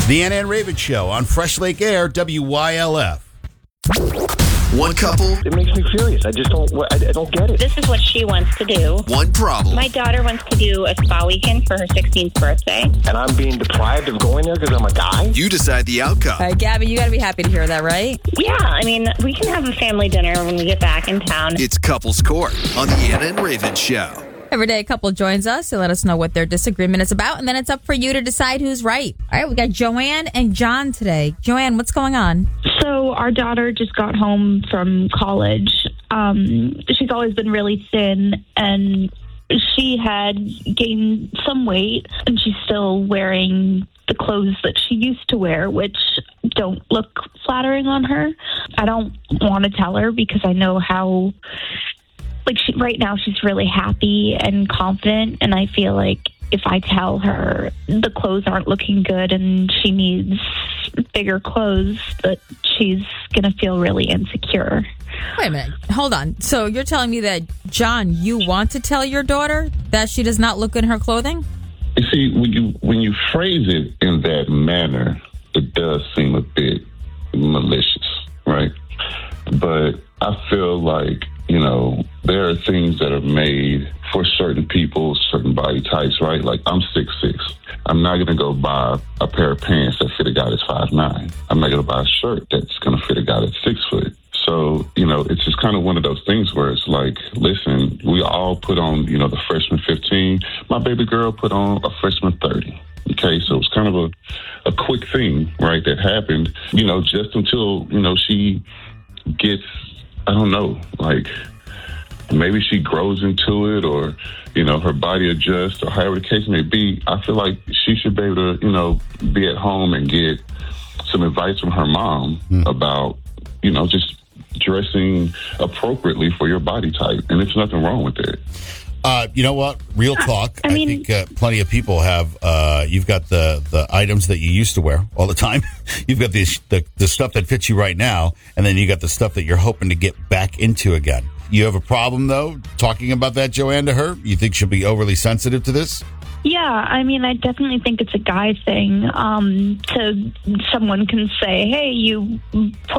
The Ann and Raven Show on Fresh Lake Air, WYLF. One couple. It makes me furious. I don't get it. This is what she wants to do. One problem. My daughter wants to do a spa weekend for her 16th birthday. And I'm being deprived of going there because I'm a guy? You decide the outcome. All right, Gabby, you got to be happy to hear that, right? Yeah, I mean, we can have a family dinner when we get back in town. It's Couples Court on the Ann and Raven Show. Every day a couple joins us to let us know what their disagreement is about, and then it's up for you to decide who's right. All right, we got Joanne and John today. Joanne, what's going on? So our daughter just got home from college. She's always been really thin, and she had gained some weight, and she's still wearing the clothes that she used to wear, which don't look flattering on her. I don't want to tell her because I know how... right now she's really happy and confident, and I feel like if I tell her the clothes aren't looking good and she needs bigger clothes, that she's going to feel really insecure. Wait a minute. Hold on. So you're telling me that, John, you want to tell your daughter that she does not look good in her clothing? You see, when you phrase it in that manner, it does seem a bit malicious, right? But I feel like, there are things that are made for certain people, certain body types, right? Like, I'm 6'6". I'm not going to go buy a pair of pants that fit a guy that's 5'9". I'm not going to buy a shirt that's going to fit a guy that's 6 foot. So, it's just kind of one of those things where it's like, listen, we all put on, the freshman 15. My baby girl put on a freshman 30. Okay, so it's kind of a quick thing, right, that happened, just until, she gets, I don't know, like, maybe she grows into it, or, her body adjusts, or however the case may be. I feel like she should be able to, be at home and get some advice from her mom about, just dressing appropriately for your body type. And there's nothing wrong with that. You know what? Real talk. I think plenty of people have. You've got the items that you used to wear all the time. You've got the stuff that fits you right now, and then you got the stuff that you're hoping to get back into again. You have a problem, though, talking about that, Joanne, to her? You think she'll be overly sensitive to this? Yeah, I definitely think it's a guy thing. So someone can say, hey, you put